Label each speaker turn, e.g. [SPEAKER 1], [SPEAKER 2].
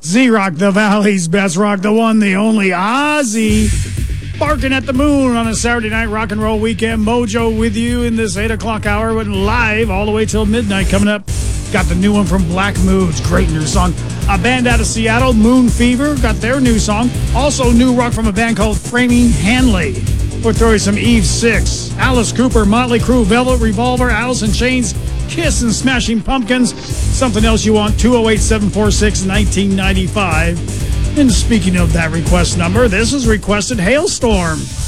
[SPEAKER 1] Z-Rock, the Valley's best rock, the one, the only Ozzy, barking at the moon on a Saturday night rock and roll weekend. Mojo with you in this 8 o'clock hour, but live all the way till midnight. Coming up, got the new one from Black Moods, great new song. A band out of Seattle, Moon Fever, got their new song. Also new rock from a band called Framing Hanley. We're throwing some Eve 6, Alice Cooper, Motley Crue, Velvet Revolver, Alice in Chains, Kiss, and Smashing Pumpkins. Something else you want, 208-746-1995. And speaking of that request number, this is requested Hailstorm.